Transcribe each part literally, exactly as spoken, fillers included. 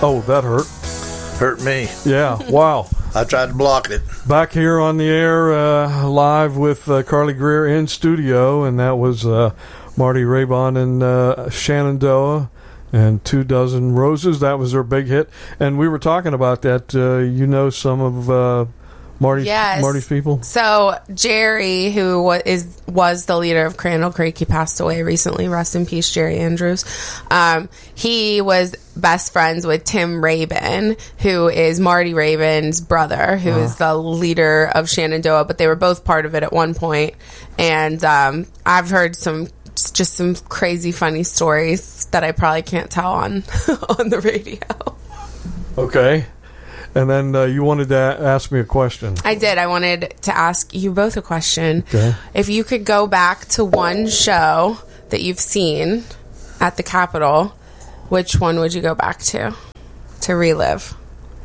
Oh, that hurt. Hurt me. Yeah, wow. I tried to block it. Back here on the air, uh, live with uh, Carly Greer in studio, and that was uh, Marty Raybon and uh, Shenandoah and Two Dozen Roses. That was their big hit. And we were talking about that. Uh, you know some of uh, Marty's, yes. Marty's people? So Jerry, who was, is, was the leader of Crandall Creek, he passed away recently. Rest in peace, Jerry Andrews. Um, he was best friends with Tim Rabin, who is Marty Rabin's brother, who uh. is the leader of Shenandoah, but they were both part of it at one point. And um, I've heard some just some crazy funny stories that I probably can't tell on on the radio. Okay. And then uh, you wanted to a- ask me a question. I did. I wanted to ask you both a question. Okay. If you could go back to one show that you've seen at the Capitol, which one would you go back to to relive?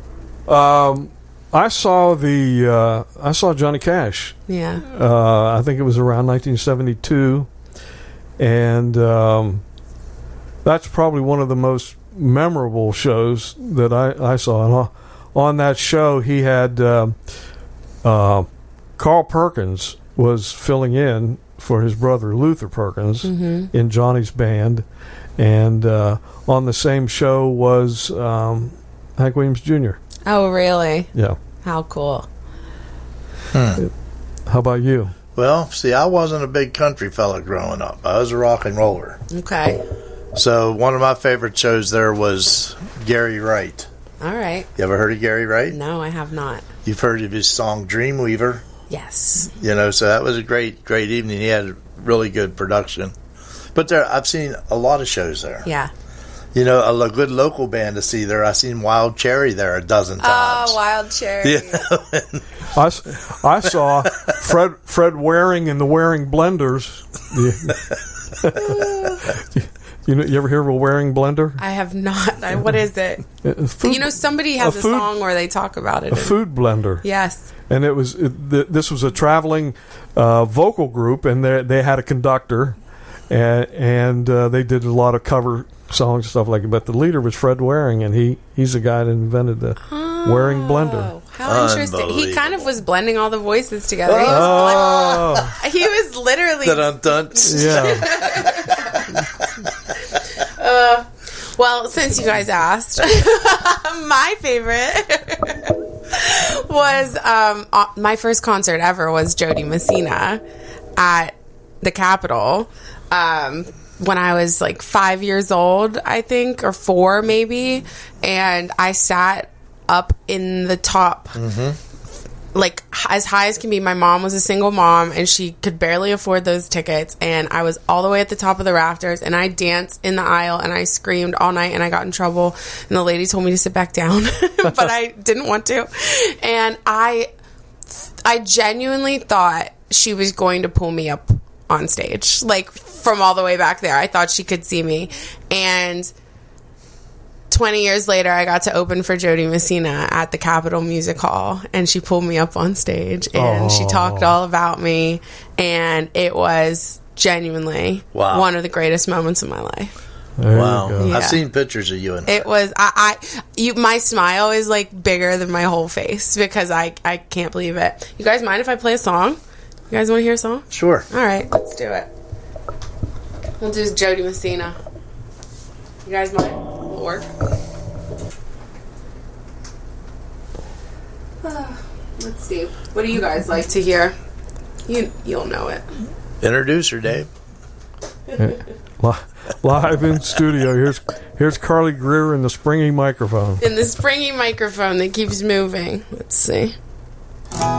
Um, I saw the uh, I saw Johnny Cash. Yeah. Uh, I think it was around nineteen seventy-two, and um, that's probably one of the most memorable shows that I, I saw. And uh, on that show, he had uh, uh, Carl Perkins was filling in for his brother Luther Perkins mm-hmm. in Johnny's band, and uh, on the same show was um, Hank Williams Junior Oh, really? Yeah. How cool. Hmm. How about you? Well, see, I wasn't a big country fella growing up. I was a rock and roller. Okay. So one of my favorite shows there was Gary Wright. All right. You ever heard of Gary Wright? No, I have not. You've heard of his song Dreamweaver? Yes. You know, so that was a great, great evening. He had really good production. But there, I've seen a lot of shows there. Yeah. You know, a, a good local band to see there. I've seen Wild Cherry there a dozen times. Oh, Wild Cherry. You know? I, I saw Fred Fred Waring and the Waring Blenders. Yeah. You know, you ever hear of a Waring blender? I have not. I, what is it? Food, you know, somebody has a, a food, song where they talk about it. A food blender. Yes. And it was it, th- this was a traveling uh, vocal group, and they they had a conductor, and and uh, they did a lot of cover songs and stuff like that. But the leader was Fred Waring, and he he's the guy that invented the oh, Waring blender. How interesting! He kind of was blending all the voices together. He was, oh. blend- he was literally. Dun-dun-dun. Yeah. Uh, well, since you guys asked, my favorite was um, uh, my first concert ever was Jody Messina at the Capitol um, when I was like five years old, I think, or four maybe, and I sat up in the top. Mm-hmm. Like, as high as can be. My mom was a single mom, and she could barely afford those tickets, and I was all the way at the top of the rafters, and I danced in the aisle, and I screamed all night, and I got in trouble, and the lady told me to sit back down, but I didn't want to, and I, I genuinely thought she was going to pull me up on stage, like, from all the way back there. I thought she could see me, and twenty years later, I got to open for Jody Messina at the Capitol Music Hall, and she pulled me up on stage, and oh. she talked all about me, and it was genuinely wow. one of the greatest moments of my life. There wow. Yeah. I've seen pictures of you in it. was, I, I, you, my smile is like bigger than my whole face because I, I can't believe it. You guys mind if I play a song? You guys want to hear a song? Sure. All right, let's do it. We'll do Jody Messina. You guys mind? Will work. Uh, let's see. What do you guys like to hear? You, you'll know it. Introduce her, Dave. Live in studio. Here's here's Carly Greer in the springy microphone. In the springy microphone that keeps moving. Let's see.